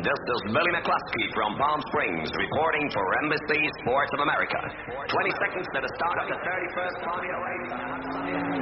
this is Billy McCluskey from Palm Springs reporting for Embassy Sports of America. 20 seconds to the start of the 31st Formula Race.